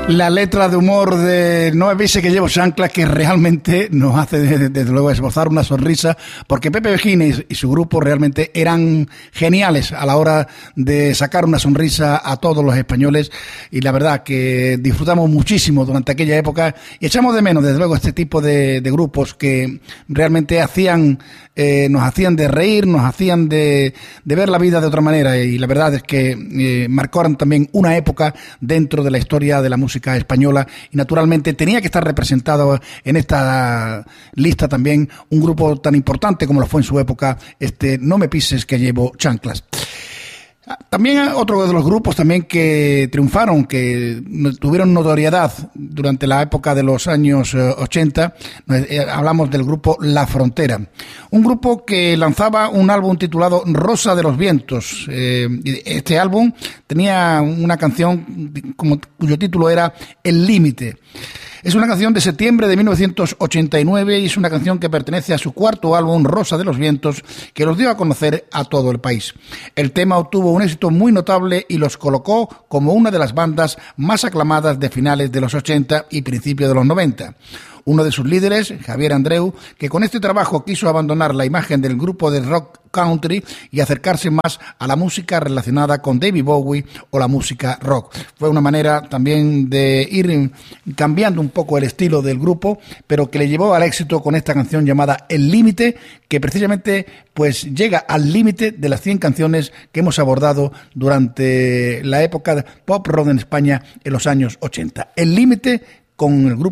La letra de humor de No me veis que llevo chanclas, que realmente nos hace desde luego esbozar una sonrisa, porque Pepe Vejines y su grupo realmente eran geniales a la hora de sacar una sonrisa a todos los españoles, y la verdad que disfrutamos muchísimo durante aquella época y echamos de menos desde luego este tipo de grupos que realmente nos hacían de reír, nos hacían de ver la vida de otra manera, y la verdad es que marcaron también una época dentro de la historia de la música española, y naturalmente tenía que estar representado en esta lista también un grupo tan importante como lo fue en su época No me pises que llevo chanclas. También otro de los grupos también que triunfaron, que tuvieron notoriedad durante la época de los años 80, hablamos del grupo La Frontera, un grupo que lanzaba un álbum titulado Rosa de los Vientos. Este álbum tenía una canción cuyo título era El Límite. Es una canción de septiembre de 1989 y es una canción que pertenece a su cuarto álbum, Rosa de los Vientos, que los dio a conocer a todo el país. El tema obtuvo un éxito muy notable y los colocó como una de las bandas más aclamadas de finales de los 80 y principios de los 90. Uno de sus líderes, Javier Andreu, que con este trabajo quiso abandonar la imagen del grupo de rock country y acercarse más a la música relacionada con David Bowie o la música rock. Fue una manera también de ir cambiando un poco el estilo del grupo, pero que le llevó al éxito con esta canción llamada El Límite, que precisamente pues llega al límite de las 100 canciones que hemos abordado durante la época de pop rock en España en los años 80. El Límite con el grupo